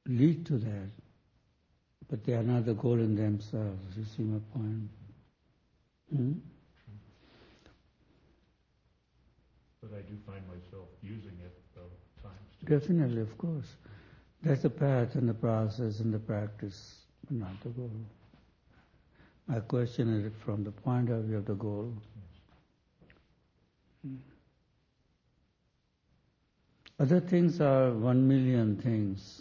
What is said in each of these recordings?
lead to that, but they are not the goal in themselves. You see my point? But I do find myself using it times too. Definitely, of course. That's the path and the process and the practice, but not the goal. My question is from the point of view of the goal. Other things are 1 million things.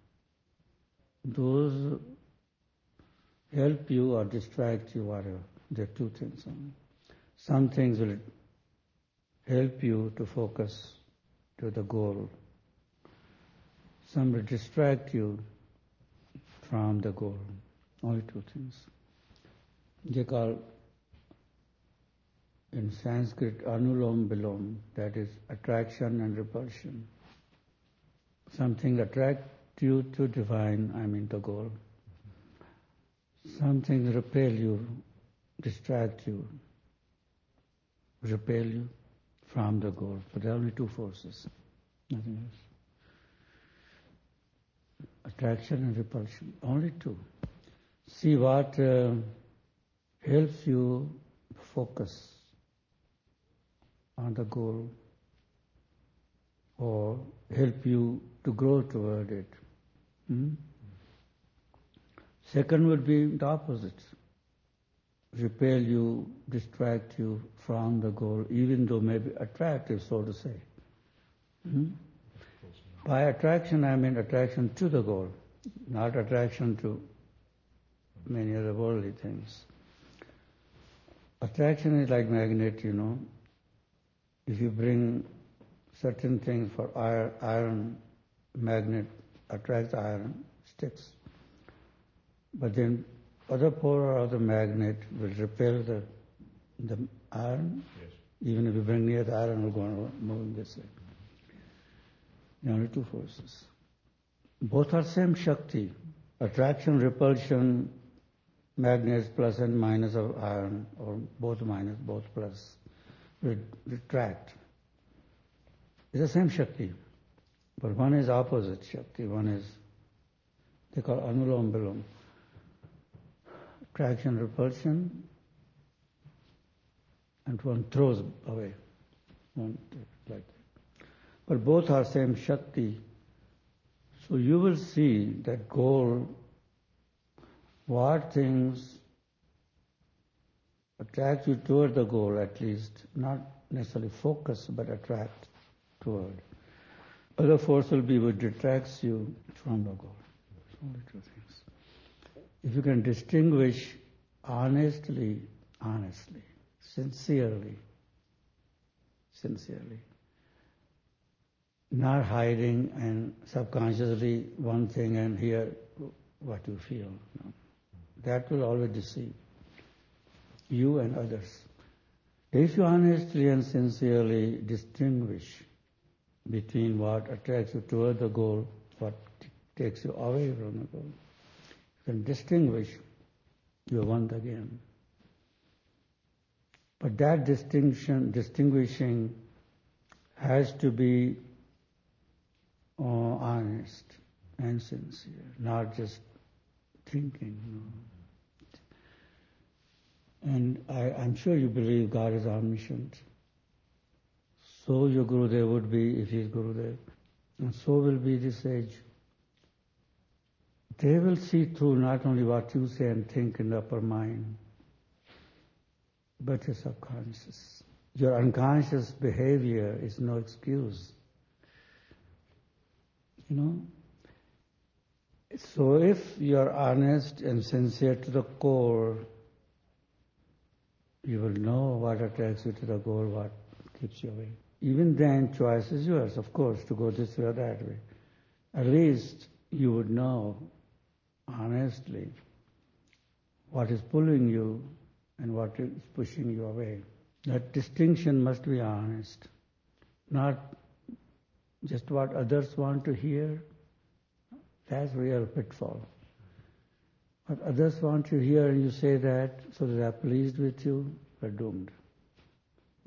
Those help you or distract you, whatever. There are two things. Some things will help you to focus to the goal. Some will distract you from the goal. Only two things. They call in Sanskrit anulom vilom, that is attraction and repulsion. Something attracts you to divine, the goal. Something repel you, distract you, repel you from the goal. But there are only two forces, nothing else. Attraction and repulsion, only two. See what helps you focus on the goal or help you to grow toward it. Second would be the opposite. Repel you, distract you from the goal, even though maybe attractive, so to say. By attraction, I mean attraction to the goal, not attraction to many other worldly things. Attraction is like magnet, If you bring certain things for iron, magnet attracts iron, sticks. But then other polar of the magnet will repel the iron. Yes. Even if you bring near the iron, it will go on moving this way. There are only two forces. Both are same Shakti. Attraction, repulsion, magnets plus and minus of iron, or both minus, both plus, retract. It's the same Shakti. But one is opposite Shakti, one is, they call anulom vilom. Attraction, repulsion, and one throws away. One like that. But both are same Shakti. So you will see that goal, what things attract you toward the goal at least, not necessarily focus, but attract toward. Other force will be what detracts you from the goal. It's only two things. If you can distinguish honestly, sincerely, not hiding and subconsciously one thing and here what you feel. No. That will always deceive you and others. If you honestly and sincerely distinguish between what attracts you toward the goal, what takes you away from the goal, you can distinguish, you have won the game. But that distinguishing has to be honest and sincere, not just thinking. And I'm sure you believe God is omniscient. So your Gurudev would be if he is Gurudev. And so will be the sage. They will see through not only what you say and think in the upper mind, but your subconscious. Your unconscious behavior is no excuse. So if you are honest and sincere to the core, you will know what attracts you to the goal, what keeps you away. Even then, choice is yours, of course, to go this way or that way. At least you would know honestly what is pulling you and what is pushing you away. That distinction must be honest, not just what others want to hear. That's real pitfall. What others want to hear and you say that so that they are pleased with you, you are doomed.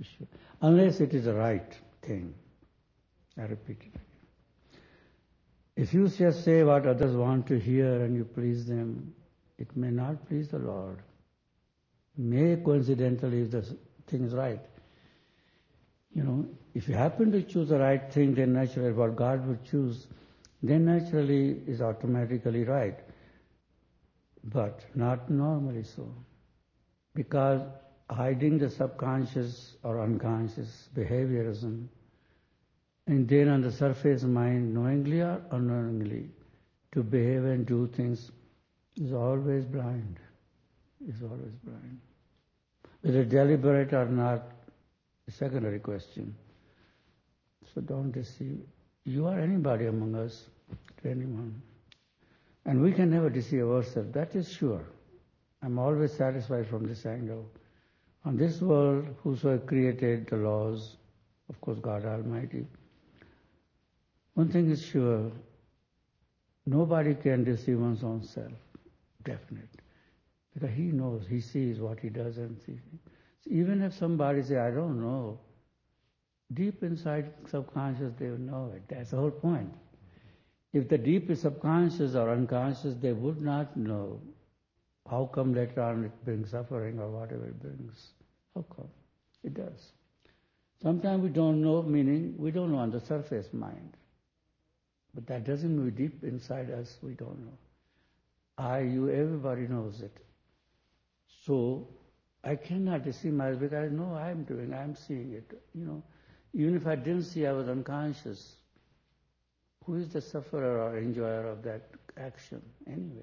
Unless it is the right thing. I repeat it again. If you just say what others want to hear and you please them, it may not please the Lord. May coincidentally, if the thing is right. If you happen to choose the right thing, then naturally what God would choose, then naturally is automatically right. But not normally so. Because hiding the subconscious or unconscious behaviorism, and then on the surface mind, knowingly or unknowingly, to behave and do things is always blind. Is always blind. Whether deliberate or not, a secondary question. So don't deceive. You are anybody among us, to anyone. And we can never deceive ourselves, that is sure. I'm always satisfied from this angle. On this world, whoso created the laws, of course God Almighty, one thing is sure, nobody can deceive one's own self, definite. Because he knows, he sees what he does and sees. So even if somebody says, I don't know, deep inside subconscious they will know it. That's the whole point. If the deep is subconscious or unconscious, they would not know. How come later on it brings suffering or whatever it brings? How come? It does. Sometimes we don't know, meaning we don't know on the surface mind. But that doesn't mean deep inside us we don't know. I, you, everybody knows it. So I cannot deceive myself because I know I'm doing, I'm seeing it. Even if I didn't see, I was unconscious. Who is the sufferer or enjoyer of that action anyway?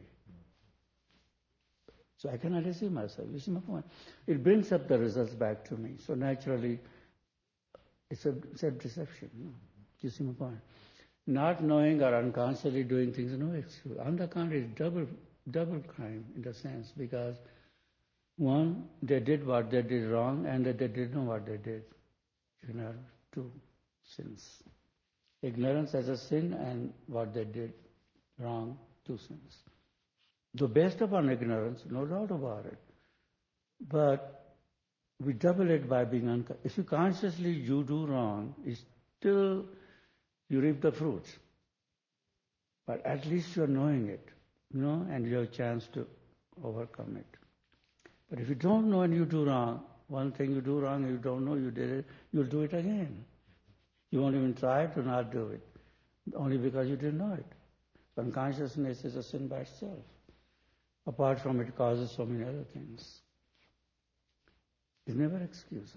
So I cannot deceive myself. You see my point? It brings up the results back to me. So naturally, it's a self-deception. You see my point? Not knowing or unconsciously doing things, no excuse. On the contrary, it's double crime in the sense because one, they did what they did wrong and they didn't know what they did. Two sins. Ignorance as a sin and what they did wrong, two sins. The best upon ignorance, no doubt about it. But we double it by being unconscious. If you consciously you do wrong, it's still you reap the fruits. But at least you're knowing it, and you have a chance to overcome it. But if you don't know and you do wrong, one thing you do wrong, you don't know you did it, you'll do it again. You won't even try to not do it, only because you didn't know it. Unconsciousness is a sin by itself. Apart from it causes so many other things. It's never excusable.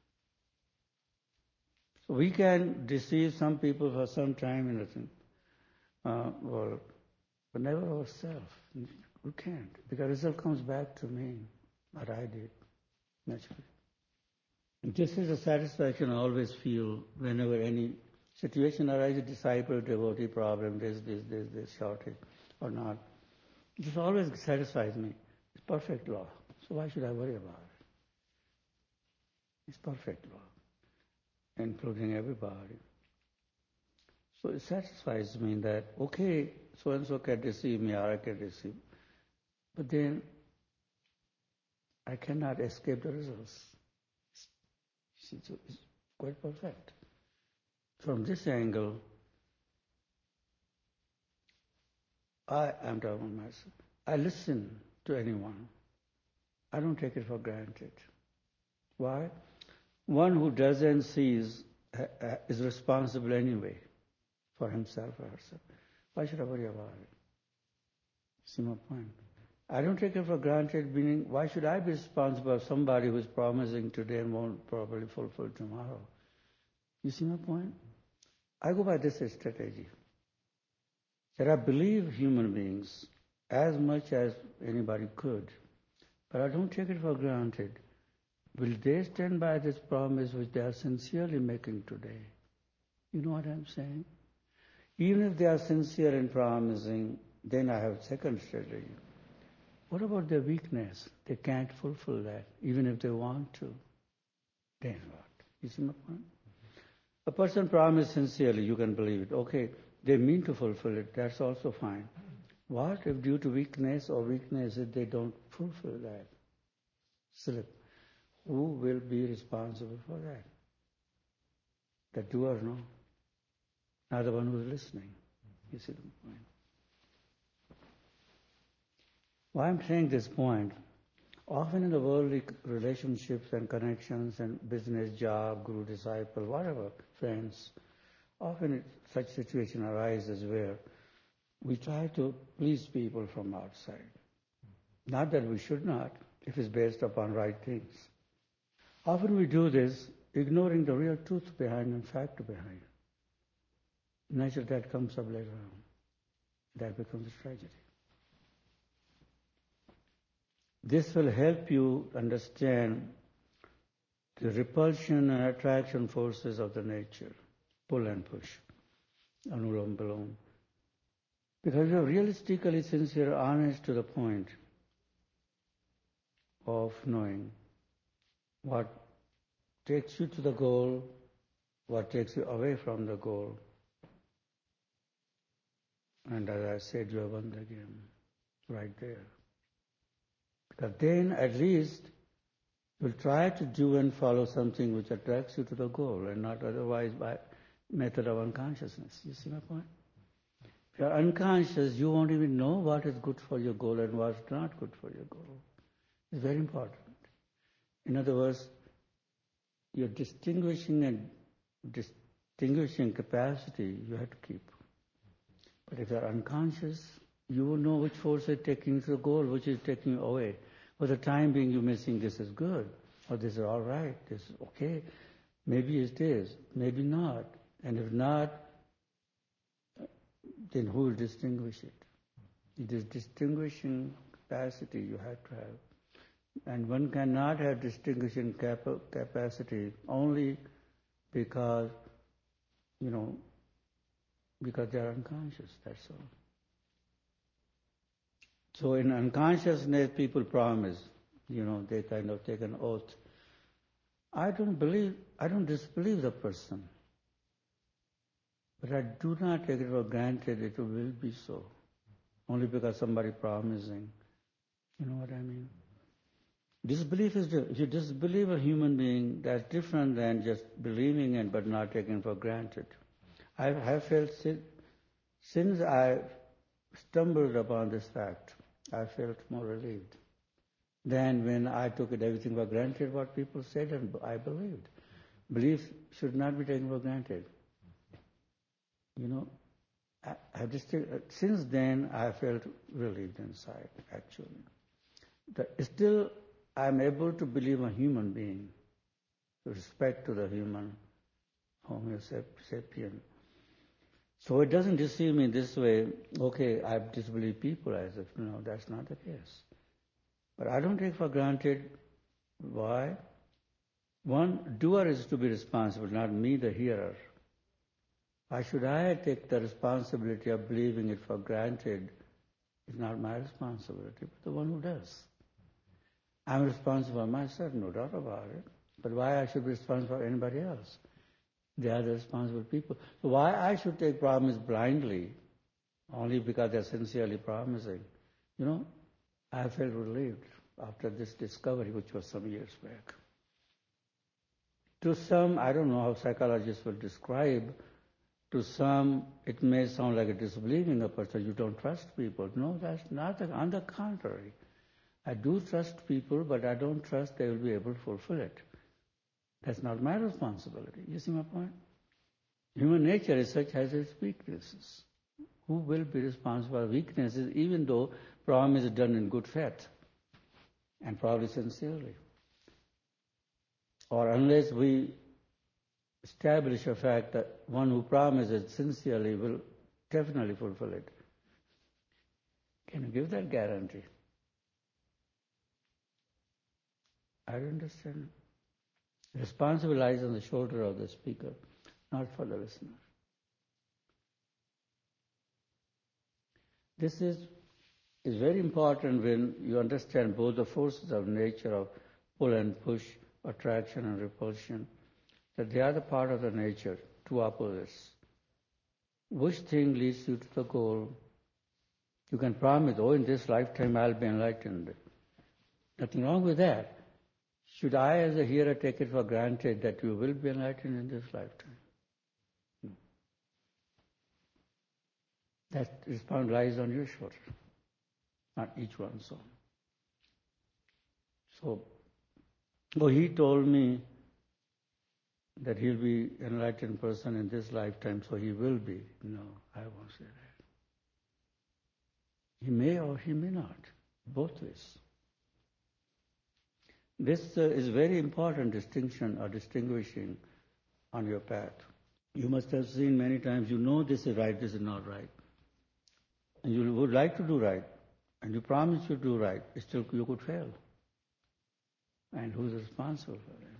So we can deceive some people for some time in a world, but never ourselves. We can't, because the result comes back to me, what I did, naturally. And this is a satisfaction I always feel whenever any situation arises, disciple, devotee problem, this shortage or not. This always satisfies me. It's perfect law. So why should I worry about it? It's perfect law, including everybody. So it satisfies me that, okay, so-and-so can deceive me or I can deceive. But then I cannot escape the results. It's quite perfect. From this angle, I am talking myself. I listen to anyone. I don't take it for granted. Why? One who doesn't see is responsible anyway for himself or herself. Why should I worry about it? See my point? I don't take it for granted, meaning why should I be responsible for somebody who is promising today and won't probably fulfill tomorrow? You see my point? I go by this strategy. That I believe human beings as much as anybody could, but I don't take it for granted. Will they stand by this promise which they are sincerely making today? You know what I'm saying? Even if they are sincere in promising, then I have a second strategy. What about their weakness? They can't fulfill that, even if they want to. Then what? You see my point? A person promised sincerely, you can believe it. Okay, they mean to fulfill it, that's also fine. What if due to weakness or weaknesses they don't fulfill that? Slip. Who will be responsible for that? The doer, no? Not the one who is listening. You see the point? Why I'm saying this point, often in the worldly relationships and connections and business, job, guru, disciple, whatever, friends, often such situation arises where we try to please people from outside. Not that we should not, if it's based upon right things. Often we do this ignoring the real truth behind and fact behind. Naturally, that comes up later on. That becomes a tragedy. This will help you understand the repulsion and attraction forces of the nature, pull and push, Anulam Balom. Because you're realistically sincere, honest to the point of knowing what takes you to the goal, what takes you away from the goal. And as I said, you have won the game right there. Because then at least you'll try to do and follow something which attracts you to the goal and not otherwise by method of unconsciousness. You see my point? If you're unconscious, you won't even know what is good for your goal and what's not good for your goal. It's very important. In other words, your distinguishing capacity you have to keep. But if you're unconscious, you will know which force is taking you to the goal, which is taking you away. For the time being, you're missing this is good, or this is all right, this is okay. Maybe it is, maybe not. And if not, then who will distinguish it? It is distinguishing capacity you have to have. And one cannot have distinguishing capacity only because, because they are unconscious, that's all. So in unconsciousness, people promise, they kind of take an oath. I don't disbelieve the person. But I do not take it for granted it will be so. Only because somebody promising. You know what I mean? Disbelief is different. If you disbelieve a human being, that's different than just believing and but not taking for granted. I have felt since I stumbled upon this fact, I felt more relieved than when I took everything for granted what people said and I believed. Belief should not be taken for granted. Since then I felt relieved inside, actually. Still, I'm able to believe a human being, with respect to the human Homo sapien. So it doesn't deceive me this way, okay, I disbelieve people as if, no, that's not the case. But I don't take for granted. Why? One, doer is to be responsible, not me, the hearer. Why should I take the responsibility of believing it for granted? It's not my responsibility, but the one who does. I'm responsible for myself, no doubt about it. But why I should be responsible for anybody else? They are the responsible people. So why I should take promise blindly, only because they're sincerely promising? I felt relieved after this discovery, which was some years back. To some, I don't know how psychologists will describe, to some it may sound like a disbelieving a person, you don't trust people. No, that's not. On the contrary. I do trust people, but I don't trust they will be able to fulfill it. That's not my responsibility. You see my point? Human nature is such as its weaknesses. Who will be responsible for weaknesses even though promise is done in good faith and probably sincerely? Or unless we establish a fact that one who promises sincerely will definitely fulfill it. Can you give that guarantee? I don't understand. Responsibility lies on the shoulder of the speaker, not for the listener. This is very important when you understand both the forces of nature of pull and push, attraction and repulsion, that they are the part of the nature, two opposites. Which thing leads you to the goal? You can promise, in this lifetime I'll be enlightened. Nothing wrong with that. Should I as a hearer take it for granted that you will be enlightened in this lifetime? No. That response lies on your shoulder, not each one's own. So, he told me that he'll be an enlightened person in this lifetime, so he will be. No, I won't say that. He may or he may not, both ways. This is very important distinction or distinguishing on your path. You must have seen many times, you know this is right, this is not right. And you would like to do right, and you promise you do right, still you could fail. And who's responsible for that?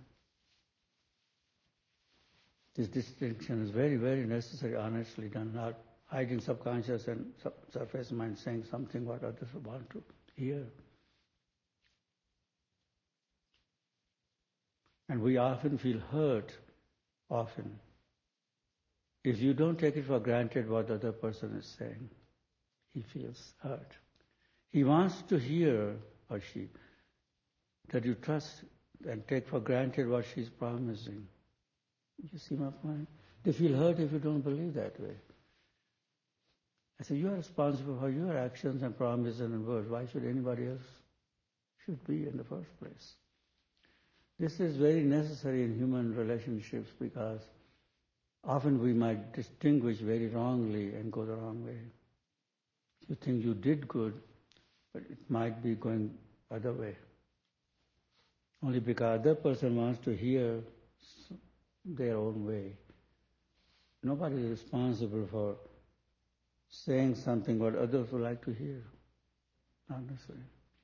This distinction is very, very necessary, honestly done, not hiding subconscious and surface mind saying something what others want to hear. And we often feel hurt, often, if you don't take it for granted what the other person is saying. He feels hurt. He wants to hear, or she, that you trust and take for granted what she's promising. You see my point? They feel hurt if you don't believe that way. I say, you are responsible for your actions and promises and words. Why should anybody else should be in the first place? This is very necessary in human relationships because often we might distinguish very wrongly and go the wrong way. You think you did good, but it might be going other way. Only because other person wants to hear their own way. Nobody is responsible for saying something what others would like to hear. Not necessarily.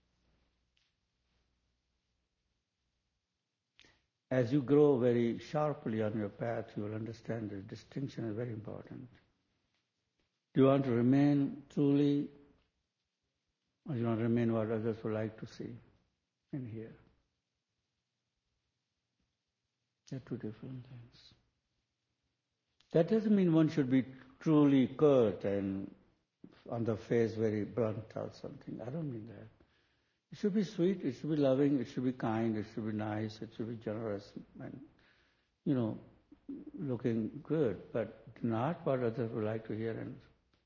As you grow very sharply on your path, you will understand the distinction is very important. Do you want to remain truly, or do you want to remain what others would like to see and hear? They're two different things. That doesn't mean one should be truly curt and on the face very blunt or something. I don't mean that. It should be sweet, it should be loving, it should be kind, it should be nice, it should be generous and, looking good, but not what others would like to hear, and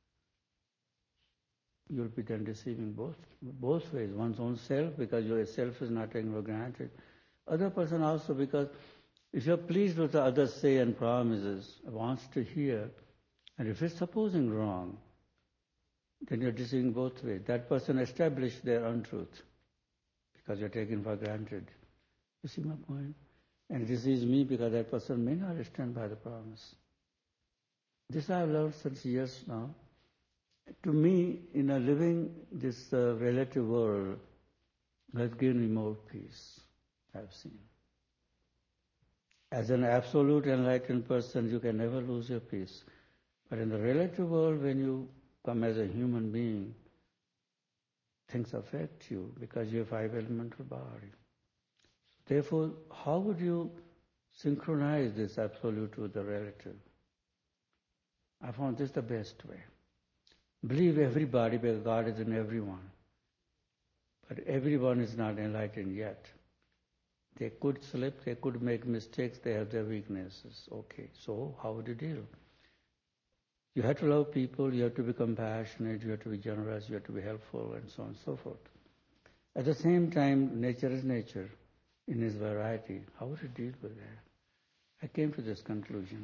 you'll be then deceiving both ways. One's own self, because your self is not taken for granted. Other person also, because if you're pleased with the others' say and promises, wants to hear, and if it's supposing wrong, then you're deceiving both ways. That person established their untruth because you're taken for granted. You see my point? And it deceives me because that person may not stand by the promise. This I've learned since years now. To me, living this relative world has given me more peace, I've seen. As an absolute enlightened person, you can never lose your peace. But in the relative world, when you come as a human being, things affect you because you have five elemental body. Therefore, how would you synchronize this absolute with the relative? I found this the best way. Believe everybody because God is in everyone. But everyone is not enlightened yet. They could slip, they could make mistakes, they have their weaknesses. Okay, so how would you deal? You have to love people, you have to be compassionate, you have to be generous, you have to be helpful, and so on and so forth. At the same time, nature is nature in its variety. How would you deal with that? I came to this conclusion.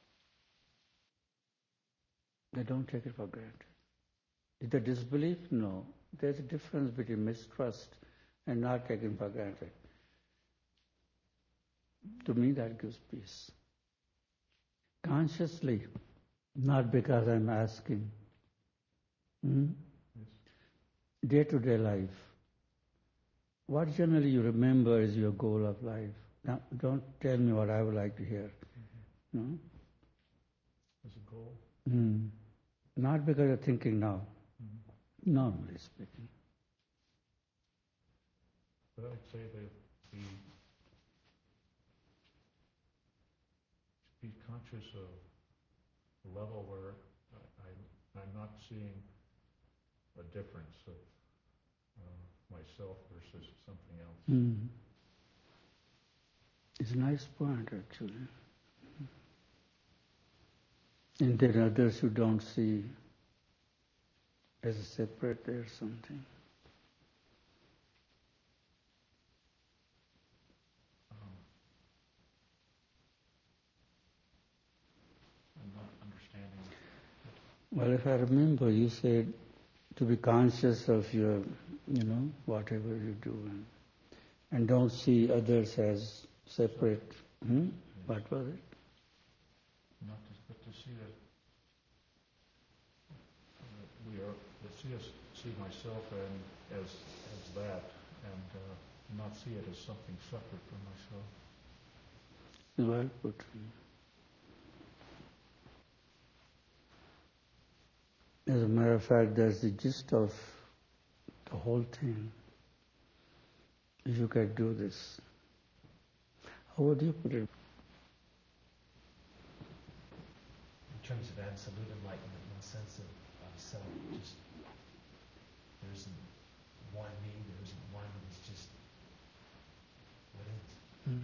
They don't take it for granted. Is there disbelief? No. There's a difference between mistrust and not taking for granted. To me, that gives peace. Consciously, not because I'm asking. Day-to-day life. What generally you remember is your goal of life. Now, don't tell me what I would like to hear. No? As a goal? Not because you're thinking now. Normally speaking. But I'd say that to be conscious of the level where I'm not seeing a difference of myself versus something else. It's a nice point, actually. And there are others who don't see as a separate there something. I'm not understanding. Well, if I remember, you said to be conscious of your, whatever you do, and don't see others as separate. What was it? Not to, but to see that see myself and as that, and not see it as something separate from myself. Well put. As a matter of fact, that's the gist of the whole thing. If you can do this, how would you put it? In terms of absolute enlightenment, no sense of self, just there isn't one me, there isn't one, it's just what is.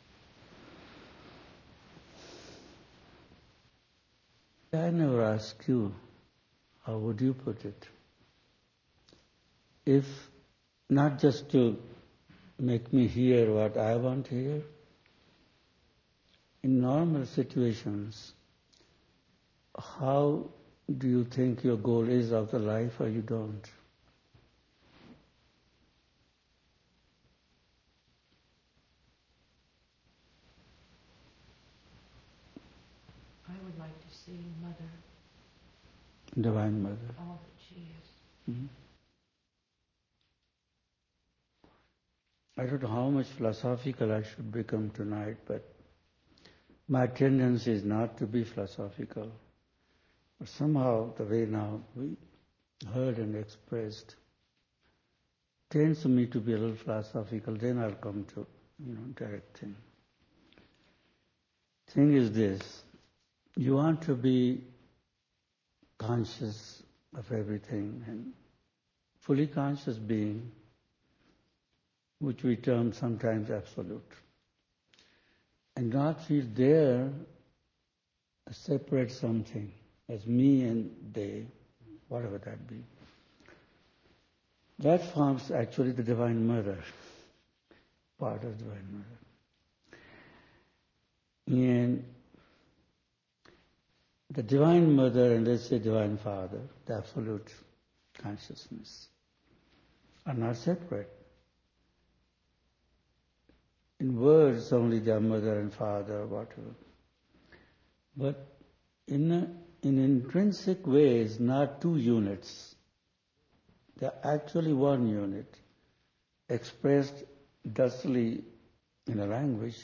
I never ask you, how would you put it? If not just to make me hear what I want to hear, in normal situations, how do you think your goal is of the life, or you don't? I would like to see Mother, Divine Mother. all that she is. Mm-hmm. I don't know how much philosophical I should become tonight, but my tendency is not to be philosophical. But somehow the way now we heard and expressed tends to me to be a little philosophical, then I'll come to, direct thing. Thing is this, you want to be conscious of everything and fully conscious being, which we term sometimes absolute, and not feel there a separate something as me and they, whatever that be. That forms actually the Divine Mother, part of Divine Mother. And the Divine Mother and let's say Divine Father, the absolute consciousness, are not separate. In words only they are mother and father or whatever. But in intrinsic ways, not two units. They are actually one unit, expressed thusly in a language.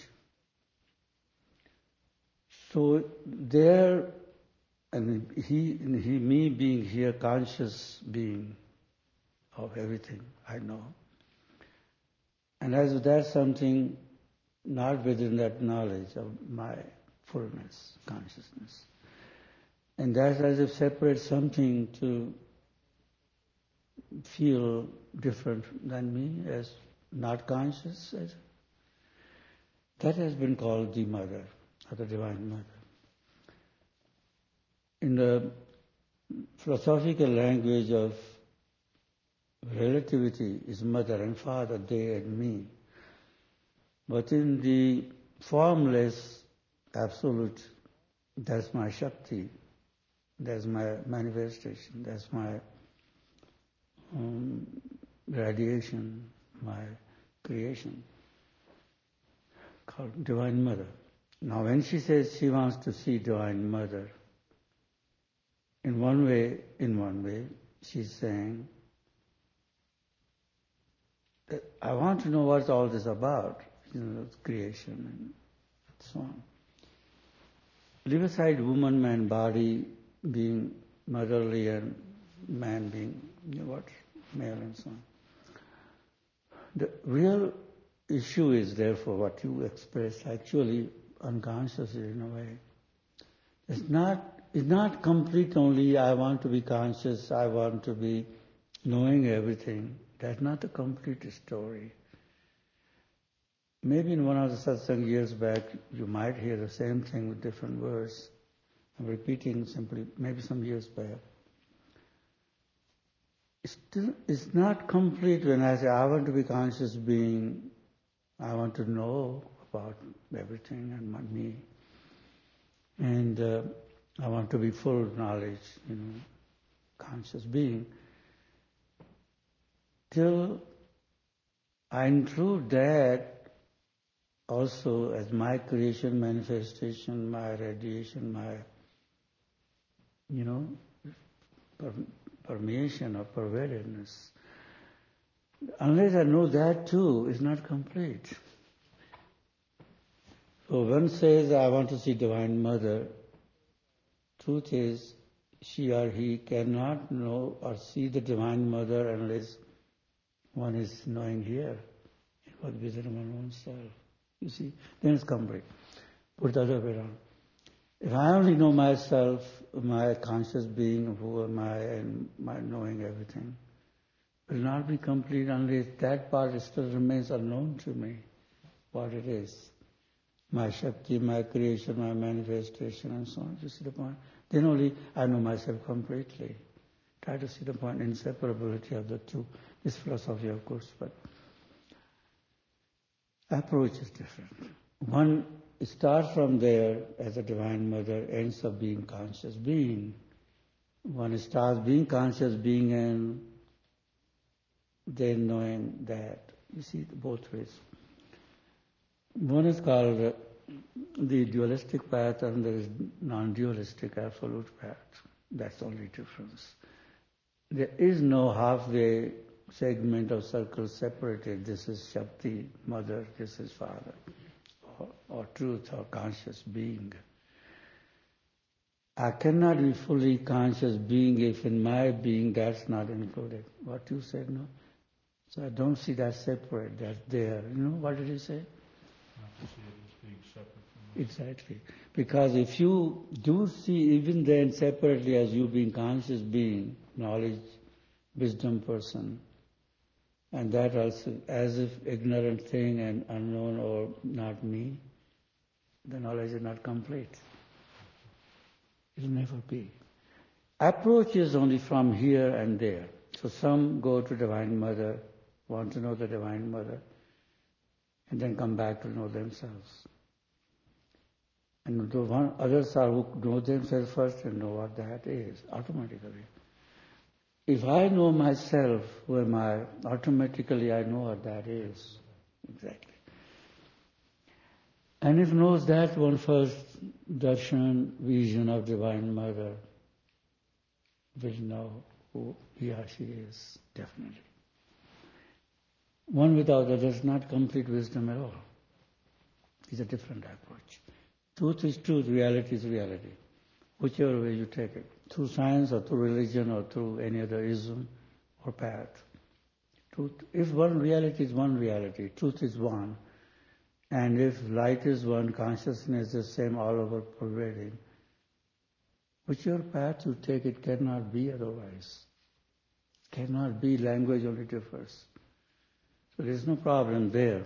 So there, and me being here, conscious being of everything I know. And as that's something not within that knowledge of my fullness, consciousness. And that's as if separates something to feel different than me as not conscious. That has been called the Mother, or the Divine Mother. In the philosophical language of relativity is mother and father, they and me. But in the formless absolute, that's my Shakti, that's my manifestation, that's my radiation, my creation, called Divine Mother. Now when she says she wants to see Divine Mother, in one way, she's saying, I want to know what all this about, creation and so on. Leave aside woman, man, body being motherly and man being male and so on. The real issue is therefore what you express actually unconsciously in a way. It's not complete only I want to be conscious, I want to be knowing everything. That's not the complete story. Maybe in one of the satsang years back, you might hear the same thing with different words. I'm repeating simply, maybe some years back. still it's not complete when I say I want to be conscious being, I want to know about everything and me. And I want to be full of knowledge, conscious being. Till I include that also as my creation, manifestation, my radiation, my, permeation or pervadedness. Unless I know that too, it's not complete. So one says, I want to see Divine Mother. Truth is, she or he cannot know or see the Divine Mother unless one is knowing here, within one's own self. You see, then it's complete. Put it the other way around. If I only know myself, my conscious being, who am I, and my knowing everything, it will not be complete unless that part still remains unknown to me, what it is. My Shakti, my creation, my manifestation, and so on. You see the point? Then only I know myself completely. Try to see the point, inseparability of the two. This philosophy, of course, but approach is different. One starts from there as a Divine Mother, ends up being conscious being. One starts being conscious being and then knowing that. You see, both ways. One is called the dualistic path and there is non-dualistic absolute path. That's the only difference. There is no halfway segment of circle separated. This is Shakti, Mother, this is Father, or truth or conscious being. I cannot be fully conscious being if in my being that's not included. What you said, no? So I don't see that separate, that's there. What did he say? Not to see it as being separate from us. Exactly. Because if you do see even then separately as you being conscious being, knowledge, wisdom person, and that also as if ignorant thing and unknown or not me, the knowledge is not complete. It will never be. Approach is only from here and there. So some go to Divine Mother, want to know the Divine Mother, and then come back to know themselves. And others are who know themselves first and know what that is, automatically. If I know myself, who am I, automatically I know what that is. Exactly. And if knows that one first darshan, vision of Divine Mother, will know who he or she is, definitely. One without the other is not complete wisdom at all. It's a different approach. Truth is truth, reality is reality. Whichever way you take it, through science or through religion or through any other ism or path. Truth, if one reality is one reality, truth is one, and if light is one, consciousness is the same all over pervading, whichever path you take, it cannot be otherwise. Cannot be, language only differs. So there is no problem there.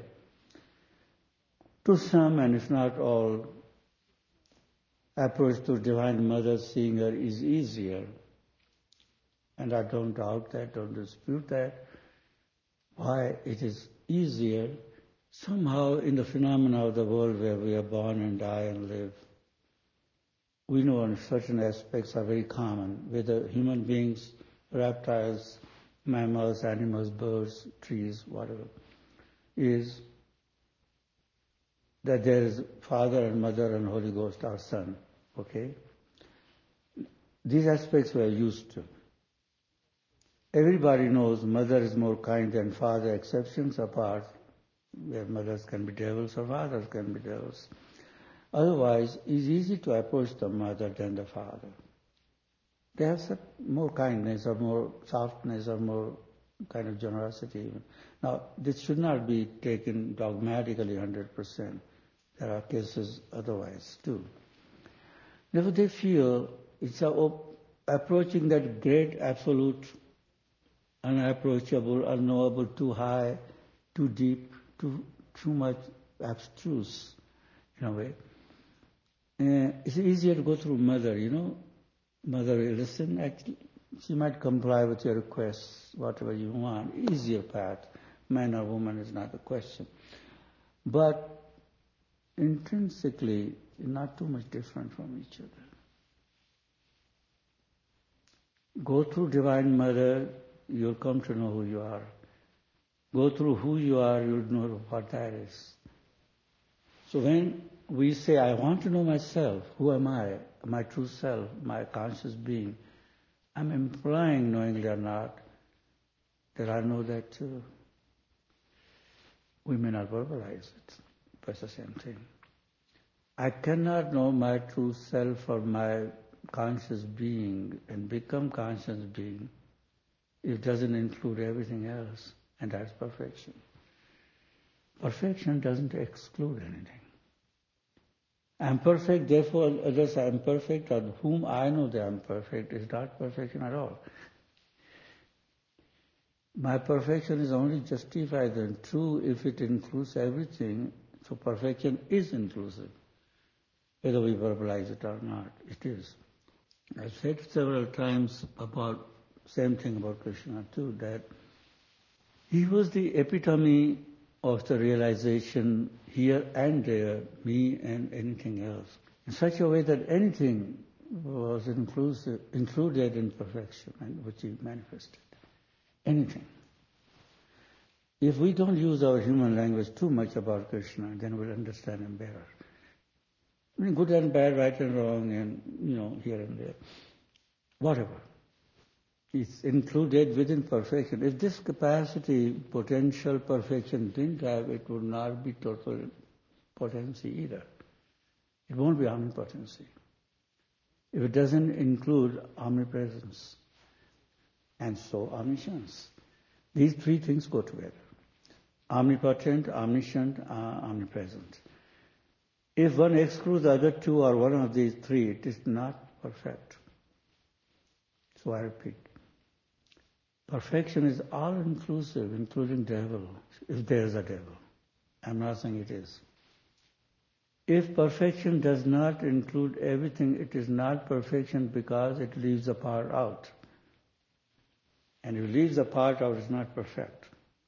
To some, and if not all, approach to Divine Mother, seeing her is easier. And I don't doubt that, don't dispute that. Why it is easier? Somehow in the phenomena of the world where we are born and die and live, we know certain aspects are very common, whether human beings, reptiles, mammals, animals, birds, trees, whatever, is that there is Father and Mother and Holy Ghost, our Son. Okay? These aspects we are used to. Everybody knows Mother is more kind than Father, exceptions apart, where mothers can be devils or fathers can be devils. Otherwise, it's easy to approach the mother than the father. They have some more kindness or more softness or more kind of generosity even. Now, this should not be taken dogmatically 100%. There are cases otherwise too. Therefore, they feel it's approaching that great absolute, unapproachable, unknowable, too high, too deep, too much abstruse in a way. It's easier to go through Mother, Mother will listen, actually, She might comply with your requests, whatever you want, easier path. Man or woman is not a question. But intrinsically, not too much different from each other. Go through Divine Mother, you'll come to know who you are. Go through who you are, you'll know what that is. So when we say, I want to know myself, who am I, my true self, my conscious being, I'm implying, knowingly or not, that I know that too. We may not verbalize it, but it's the same thing. I cannot know my true self or my conscious being and become conscious being if it doesn't include everything else, and that's perfection. Perfection doesn't exclude anything. I'm perfect, therefore others are imperfect, or whom I know they are imperfect is not perfection at all. My perfection is only justified and true if it includes everything, so perfection is inclusive, whether we verbalize it or not, it is. I've said several times about same thing about Krishna too, that he was the epitome of the realization here and there, me and anything else, in such a way that anything was included in perfection, and which he manifested. Anything. If we don't use our human language too much about Krishna, then we'll understand him better. I mean, good and bad, right and wrong, and, here and there. Whatever. It's included within perfection. If this capacity, potential perfection didn't have, it would not be total potency either. It won't be omnipotency. If it doesn't include omnipresence, and so omniscience. These three things go together. Omnipotent, omniscient, omnipresent. If one excludes the other two or one of these three, it is not perfect. So I repeat, perfection is all-inclusive, including devil, if there is a devil. I'm not saying it is. If perfection does not include everything, it is not perfection because it leaves a part out. And if it leaves a part out, it's not perfect.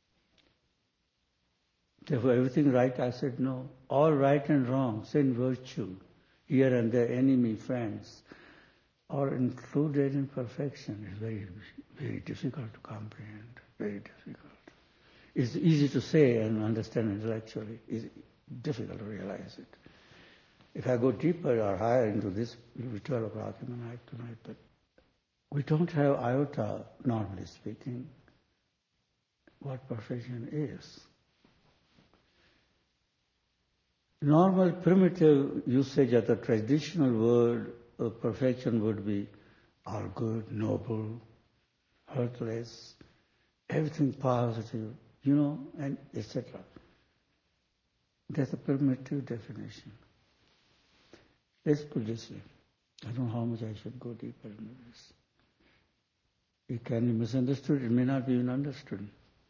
Therefore, everything right, I said no. All right and wrong, sin, virtue, here and there, enemy, friends, are included in perfection. It's very, very difficult to comprehend. Very difficult. It's easy to say and understand intellectually. It's difficult to realize it. If I go deeper or higher into this, it will be 12 o'clock in the night tonight, but we don't have iota, normally speaking, what perfection is. Normal primitive usage of the traditional word of perfection would be all good, noble, hurtless, everything positive, and etc. That's a primitive definition. Let's put it this way. I don't know how much I should go deeper into this. It can be misunderstood, it may not be even understood.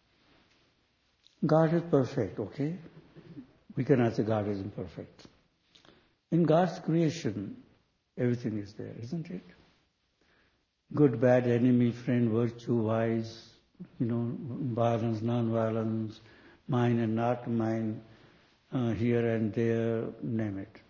God is perfect, okay? We cannot say God is imperfect. In God's creation, everything is there, isn't it? Good, bad, enemy, friend, virtue, wise, violence, non-violence, mine and not mine, here and there, name it.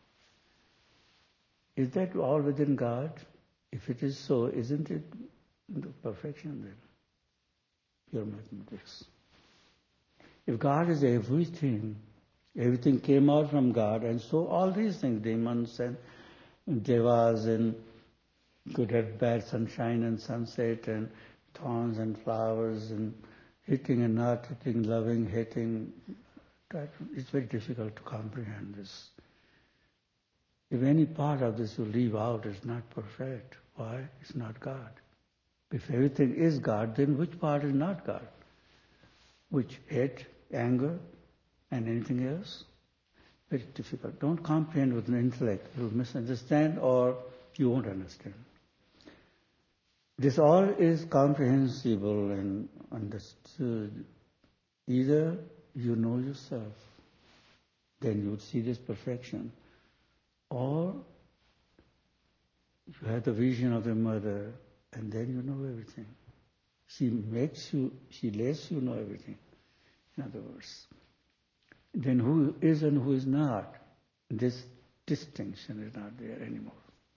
Is that all within God? If it is so, isn't it perfection then? Pure mathematics. If God is everything came out from God, and so all these things, demons and devas and good and bad, sunshine and sunset and thorns and flowers and hitting and not hitting, loving, hating, it's very difficult to comprehend this. If any part of this you leave out, it's not perfect. Why? It's not God. If everything is God, then which part is not God? Which? Hate, anger, and anything else? Very difficult. Don't comprehend with an intellect. You'll misunderstand or you won't understand. This all is comprehensible and understood. Either you know yourself, then you would see this perfection, or you have the vision of the mother, and then you know everything. She lets you know everything, in other words. Then who is and who is not, this distinction is not there anymore.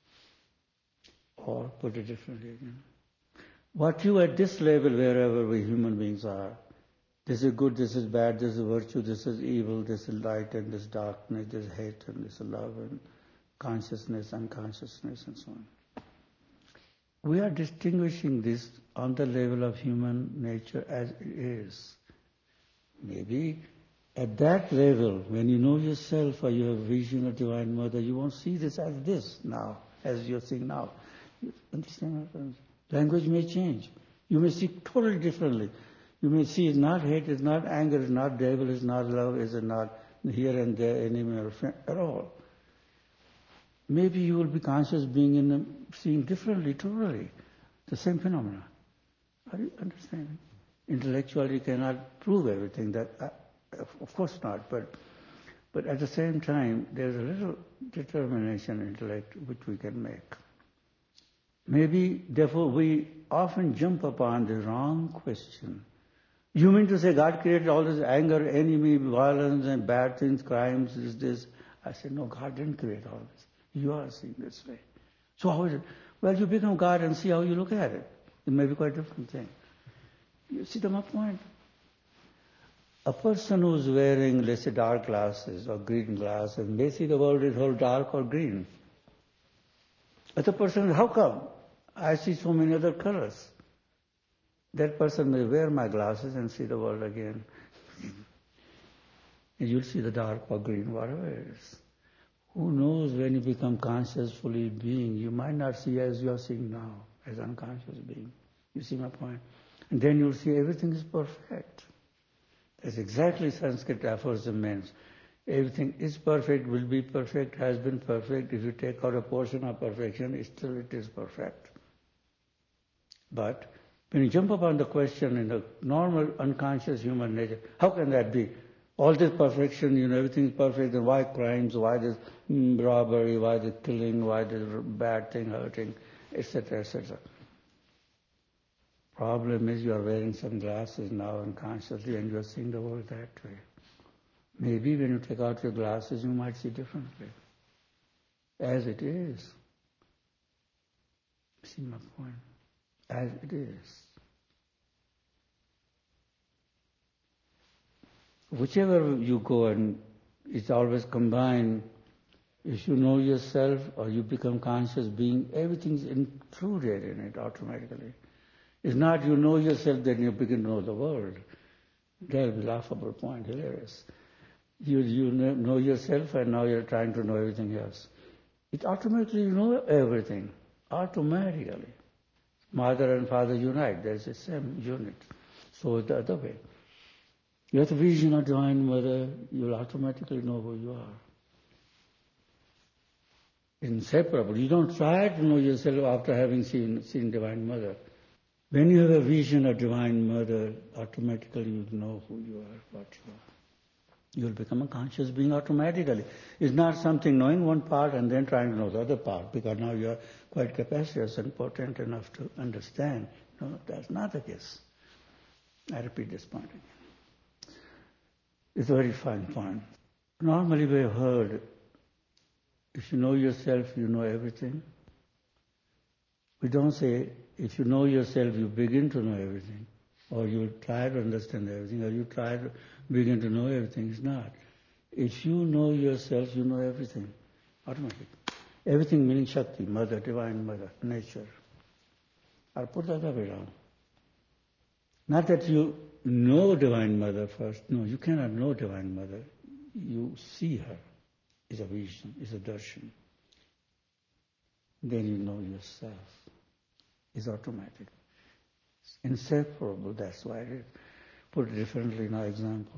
Or, put it differently again, what you at this level, wherever we human beings are, this is good, this is bad, this is virtue, this is evil, this is light and this darkness, this is hate and this is love and consciousness, unconsciousness and so on. We are distinguishing this on the level of human nature as it is. Maybe at that level, when you know yourself or you have vision of Divine Mother, you won't see this as this now, as you're seeing now. You understand what I'm saying? Language may change. You may see totally differently. You may see it's not hate, it's not anger, it's not devil, it's not love, it's not here and there, enemy or friend at all. Maybe you will be conscious being seeing differently, totally, the same phenomena. Are you understanding? Intellectually, you cannot prove everything. Of course not. But at the same time, there's a little determination, intellect, which we can make. Maybe, therefore, we often jump upon the wrong question. You mean to say God created all this anger, enemy, violence, and bad things, crimes, this? I said, no, God didn't create all this. You are seeing this way. So how is it? Well, you become God and see how you look at it. It may be quite a different thing. You see my point? A person who's wearing, let's say, dark glasses or green glasses may see the world is all dark or green. Other person, how come? I see so many other colors. That person may wear my glasses and see the world again. And you'll see the dark or green, whatever it is. Who knows, when you become consciously being, you might not see as you are seeing now, as unconscious being. You see my point? And then you'll see everything is perfect. That's exactly Sanskrit aphorism means. Everything is perfect, will be perfect, has been perfect. If you take out a portion of perfection, still it is perfect. But when you jump upon the question in the normal unconscious human nature, how can that be? All this perfection, everything is perfect, then why crimes, why this robbery, why the killing, why this bad thing, hurting, etc., etc. Problem is you are wearing some glasses now unconsciously and you are seeing the world that way. Maybe when you take out your glasses, you might see differently. As it is. See my point? As it is. Whichever you go, and it's always combined. If you know yourself or you become conscious being, everything's included in it automatically. It's not you know yourself, then you begin to know the world. That'll be a laughable point, hilarious. You know yourself and now you're trying to know everything else. It automatically you know everything. Automatically. Mother and father unite. There's the same unit. So the other way. You have the vision of Divine Mother, you'll automatically know who you are. Inseparable. You don't try to know yourself after having seen Divine Mother. When you have a vision of Divine Mother, automatically you know who you are, what you are. You'll become a conscious being automatically. It's not something knowing one part and then trying to know the other part, because now you're quite capacious and potent enough to understand. No, that's not the case. I repeat this point again. It's a very fine point. Normally we have heard, if you know yourself, you know everything. We don't say, if you know yourself, you begin to know everything, or you try to understand everything, or you try to begin to know everything. It's not. If you know yourself, you know everything, automatically. Everything meaning Shakti, Mother, Divine Mother, nature. Or put the other way around. Not that you know Divine Mother first. No, you cannot know Divine Mother. You see her. It's a vision, it's a darshan. Then you know yourself. It's automatic. It's inseparable, that's why I put it differently in our example.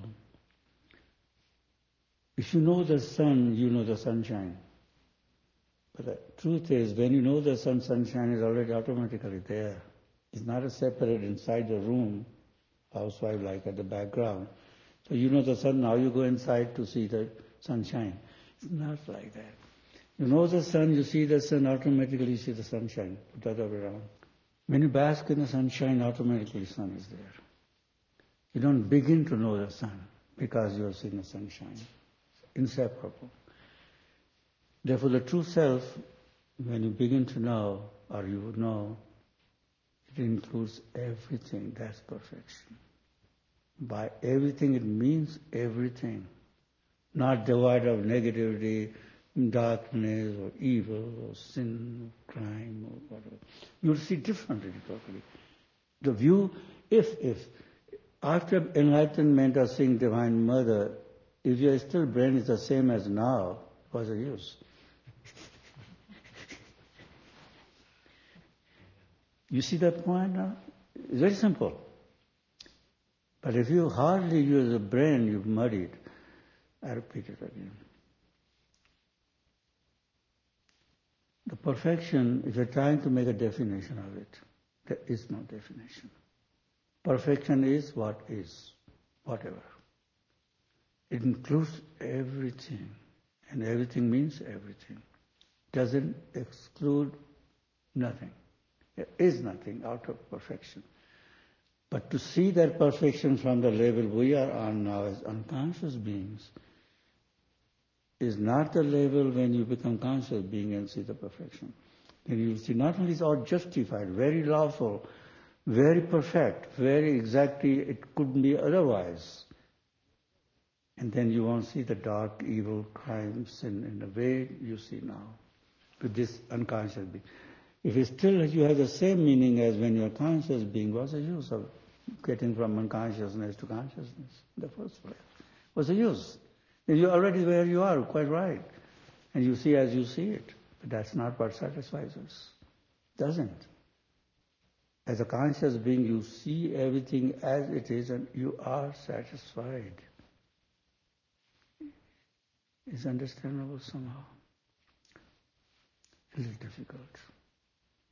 If you know the sun, you know the sunshine. But the truth is, when you know the sun, sunshine is already automatically there. It's not a separate inside the room, housewife like at the background. So you know the sun, now you go inside to see the sunshine. It's not like that. You know the sun, you see the sun, automatically you see the sunshine. Put the other way around. When you bask in the sunshine, automatically sun is there. You don't begin to know the sun because you have seen the sunshine. Inseparable. Therefore, the true self, when you begin to know, or you would know, it includes everything. That's perfection. By everything, it means everything. Not devoid of negativity, darkness, or evil, or sin, or crime, or whatever. You'll see differently totally. The view, if after enlightenment of seeing Divine Mother, if your still brain is the same as now, what's the use? You see that point now? It's very simple. But if you hardly use the brain, you've muddied. I repeat it again. The perfection, if you're trying to make a definition of it, there is no definition. Perfection is what is, whatever. It includes everything, and everything means everything. Doesn't exclude nothing. There is nothing out of perfection. But to see that perfection from the level we are on now as unconscious beings is not the level when you become conscious being and see the perfection. Then you see not only is all justified, very lawful, very perfect, very exactly, it couldn't be otherwise. And then you won't see the dark, evil, crime, sin in the way you see now with this unconscious being. If it still you have the same meaning as when you're a conscious being, what's the use of getting from unconsciousness to consciousness in the first place? What's the use? Then you're already where you are, quite right. And you see as you see it. But that's not what satisfies us. Doesn't. As a conscious being, you see everything as it is and you are satisfied. It's understandable somehow. A little difficult.